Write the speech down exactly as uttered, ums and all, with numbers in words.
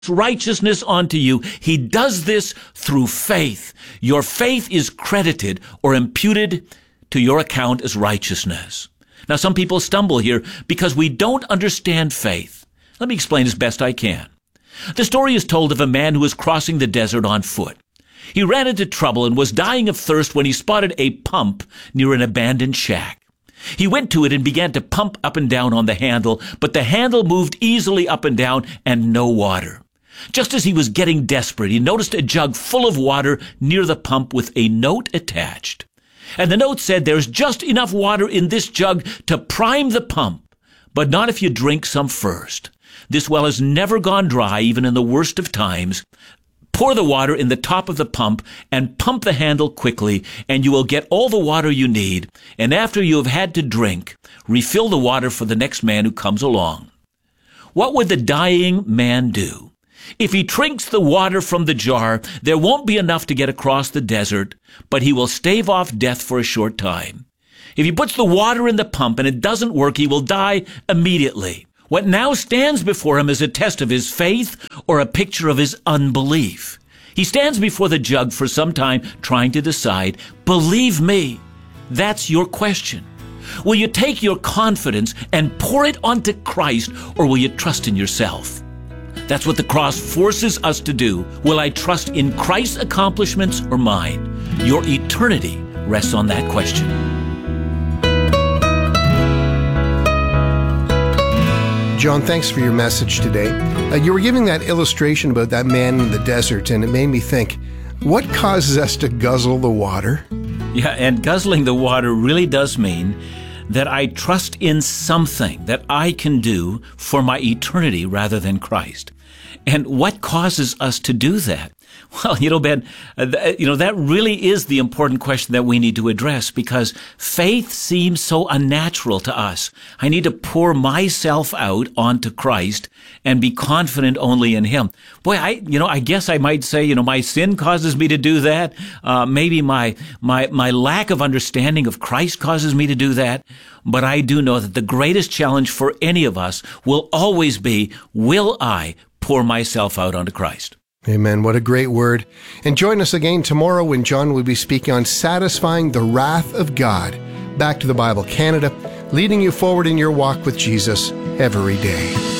righteousness onto you. He does this through faith. Your faith is credited or imputed to your account as righteousness. Now, some people stumble here because we don't understand faith. Let me explain as best I can. The story is told of a man who was crossing the desert on foot. He ran into trouble and was dying of thirst when he spotted a pump near an abandoned shack. He went to it and began to pump up and down on the handle, but the handle moved easily up and down and no water. Just as he was getting desperate, he noticed a jug full of water near the pump with a note attached. And the note said, "There's just enough water in this jug to prime the pump, but not if you drink some first. This well has never gone dry, even in the worst of times. Pour the water in the top of the pump and pump the handle quickly, and you will get all the water you need. And after you have had to drink, refill the water for the next man who comes along." What would the dying man do? If he drinks the water from the jar, there won't be enough to get across the desert, but he will stave off death for a short time. If he puts the water in the pump and it doesn't work, he will die immediately. What now stands before him is a test of his faith or a picture of his unbelief. He stands before the jug for some time trying to decide, believe me, that's your question. Will you take your confidence and pour it onto Christ, or will you trust in yourself? That's what the cross forces us to do. Will I trust in Christ's accomplishments or mine? Your eternity rests on that question. John, thanks for your message today. Uh, you were giving that illustration about that man in the desert, and it made me think, what causes us to guzzle the water? Yeah, and guzzling the water really does mean that I trust in something that I can do for my eternity rather than Christ. And what causes us to do that? Well, you know, Ben, uh, th- you know, that really is the important question that we need to address, because faith seems so unnatural to us. I need to pour myself out onto Christ and be confident only in Him. Boy, I, you know, I guess I might say, you know, my sin causes me to do that. Uh, maybe my, my, my lack of understanding of Christ causes me to do that. But I do know that the greatest challenge for any of us will always be, will I pour myself out onto Christ? Amen. What a great word. And join us again tomorrow when John will be speaking on satisfying the wrath of God. Back to the Bible Canada, leading you forward in your walk with Jesus every day.